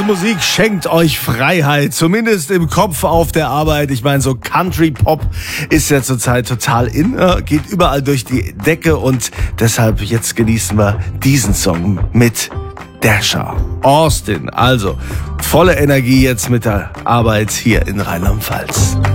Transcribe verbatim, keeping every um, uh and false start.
Musik schenkt euch Freiheit, zumindest im Kopf auf der Arbeit. Ich meine, so Country-Pop ist ja zurzeit total in, äh, geht überall durch die Decke und deshalb jetzt genießen wir diesen Song mit Dasher, Austin. Also volle Energie jetzt mit der Arbeit hier in Rheinland-Pfalz.